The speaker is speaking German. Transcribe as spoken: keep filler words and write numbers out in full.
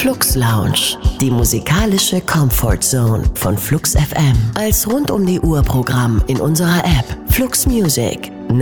Flux Lounge, die musikalische Comfort Zone von Flux F M. Als rund um die Uhr Programm in unserer App Flux Music.